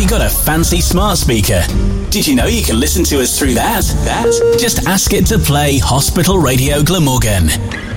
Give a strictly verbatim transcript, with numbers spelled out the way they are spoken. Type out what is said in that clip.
you got a fancy smart speaker? Did you know you can listen to us through that? That? Just ask it to play Hospital Radio Glamorgan.